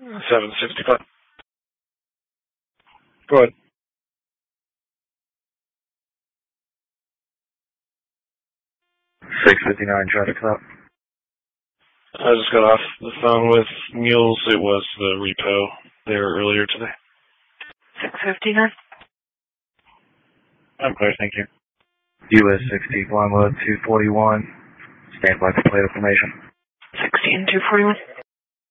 765. Go ahead. 659 traffic stop. I just got off the phone with Mules. It was the repo there earlier today. 659. I'm clear, thank you. US 60, Longwood 241. Stand by for plate information. 16 241.